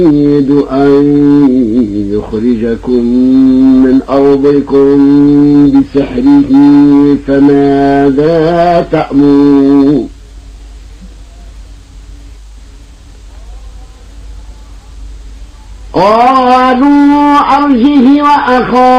يريد أن يخرجكم من أرضكم بسحره فماذا تأمرون قالوا أرجه وأخاه